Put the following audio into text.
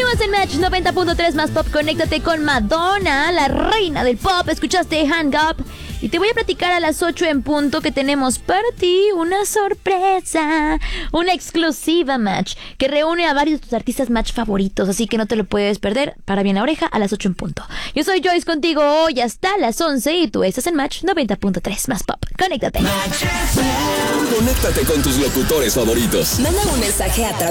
Seguimos en Match 90.3 más pop. Conéctate con Madonna, la reina del pop. Escuchaste Hang Up. Y te voy a platicar a las 8 en punto que tenemos para ti una sorpresa, una exclusiva Match que reúne a varios de tus artistas Match favoritos, así que no te lo puedes perder. Para bien la oreja a las 8 en punto. Yo soy Joyce contigo hoy hasta las 11 y tú estás en Match 90.3 más pop. Conéctate. Conéctate con tus locutores favoritos. Manda un mensaje a